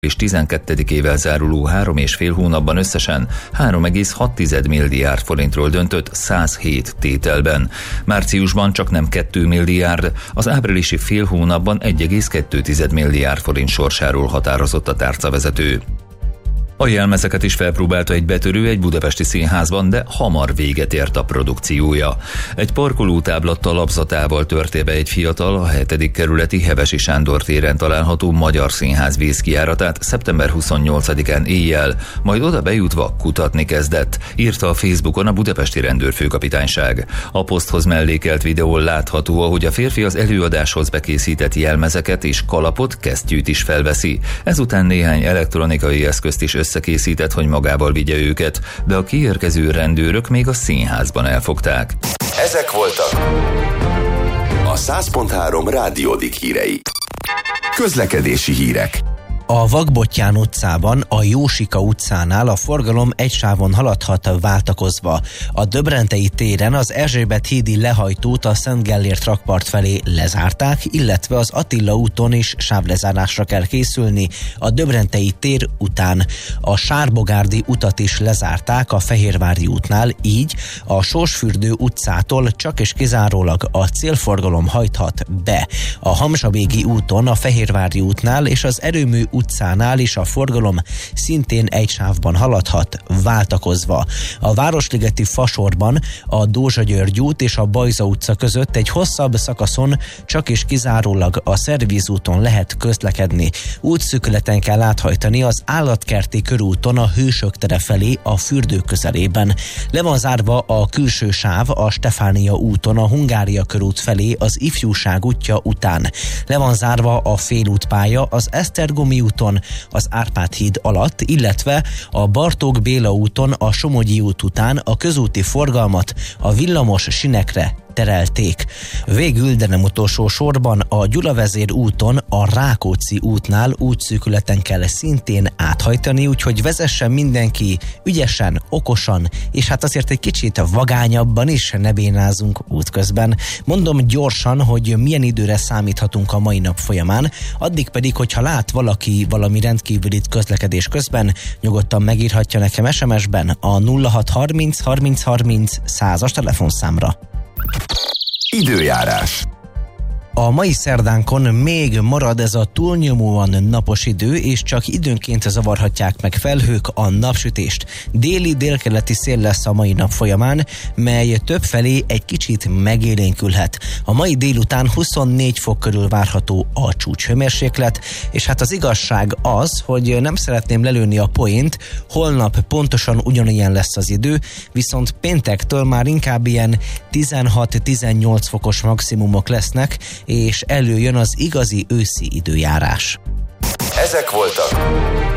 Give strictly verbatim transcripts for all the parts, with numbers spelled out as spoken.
és tizenkettedikével záruló három és fél hónapban összesen három egész hat milliárd forintról döntött száz hét tételben. Márciusban csak nem két milliárd, az áprilisi fél hónapban egy egész kettő milliárd forint sorsáról határozott a tárcavezető. A jelmezeket is felpróbálta egy betörő egy budapesti színházban, de hamar véget ért a produkciója. Egy parkolótábla talapzatával törte be egy fiatal a hetedik kerületi Hevesi Sándor téren található Magyar Színház vészkijáratát szeptember huszonnyolcadikán éjjel, majd oda bejutva kutatni kezdett, írta a Facebookon a budapesti rendőrfőkapitányság. A poszthoz mellékelt videón látható, ahogy a férfi az előadáshoz bekészített jelmezeket és kalapot, kesztyűt is felveszi. Ezután néhány elektronikai eszközt is összekészített, hogy magával vigye őket, de a kiérkező rendőrök még a színházban elfogták. Ezek voltak a száz pont három rádiódik hírei. Közlekedési hírek. A Vakbottyán utcában, a Jósika utcánál a forgalom egy sávon haladhat váltakozva. A Döbrentei téren az Erzsébet hídi lehajtót a Szent Gellért rakpart felé lezárták, illetve az Attila úton is sávlezárásra kell készülni a Döbrentei tér után. A Sárbogárdi utat is lezárták a Fehérvári útnál, így a Sorsfürdő utcától csak és kizárólag a célforgalom hajthat be. A Hamzsavégi úton, a Fehérvári útnál és az Erőmű utcánál is a forgalom szintén egy sávban haladhat váltakozva. A Városligeti fasorban a Dózsa György út és a Bajza utca között egy hosszabb szakaszon csak és kizárólag a Szervíz úton lehet közlekedni. Útszűkületen kell áthajtani az Állatkerti körúton a Hősök tere felé a fürdő közelében. Le van zárva a külső sáv a Stefánia úton a Hungária körút felé az Ifjúság útja után. Le van zárva a félútpálya az Esztergomi úton az Árpád híd alatt, illetve a Bartók Béla úton a Somogyi út után a közúti forgalmat a villamos sinekre terelték. Végül, de nem utolsó sorban a Gyulavezér úton a Rákóczi útnál útszűkületen kell szintén áthajtani, úgyhogy vezessen mindenki ügyesen, okosan, és hát azért egy kicsit vagányabban is, ne bénázunk útközben. Mondom gyorsan, hogy milyen időre számíthatunk a mai nap folyamán, addig pedig, hogyha lát valaki valami rendkívülit közlekedés közben, nyugodtan megírhatja nekem es em es-ben a nulla hat harminc harminc harminc százas telefonszámra. Időjárás. A mai szerdánkon még marad ez a túlnyomóan napos idő, és csak időnként zavarhatják meg felhők a napsütést. Déli délkeleti szél lesz a mai nap folyamán, mely többfelé egy kicsit megélénkülhet. A mai délután huszonnégy fok körül várható a csúcshőmérséklet, és hát az igazság az, hogy nem szeretném lelőni a poént, holnap pontosan ugyanilyen lesz az idő, viszont péntektől már inkább ilyen tizenhat-tizennyolc fokos maximumok lesznek, és előjön az igazi őszi időjárás. Ezek voltak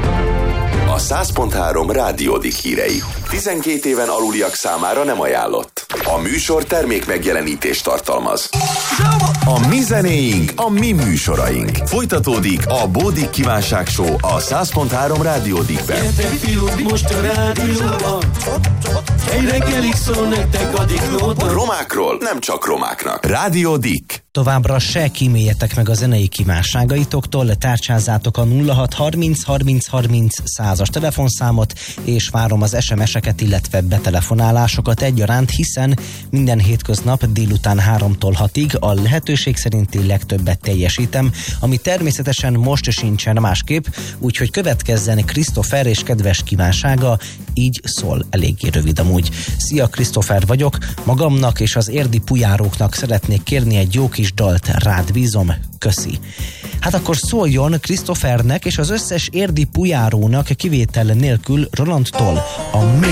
a száz pont három rádiódik hírei. tizenkét éven aluliak számára nem ajánlott. A műsor termék megjelenítést tartalmaz. A mi zenéink, a mi műsoraink. Folytatódik a Bódik Kívánság Show a száz pont három rádiódikben. Gyertek fiúk, most a rádióban, egy reggelig szól nektek a diklóban. Romákról nem csak romáknak. Rádiódik. Továbbra se kíméljetek meg a zenei kívánságaitoktól, tárcsázátok a nulla hat harminc harminc harminc százas telefonszámot, és várom az es em es-eket, illetve betelefonálásokat egyaránt, hiszen minden hétköznap délután háromtól hatig a lehetőség szerinti legtöbbet teljesítem, ami természetesen most sincsen másképp, úgyhogy következzen Christopher és kedves kívánsága, így szól, eléggé rövid amúgy. Szia, Christopher vagyok, magamnak és az érdi pujáróknak szeretnék kérni egy jó kis dalt, rád bízom, köszi. Hát akkor szóljon Christophernek és az összes érdi pujárónak kivétel nélkül Rolandtól a Mi.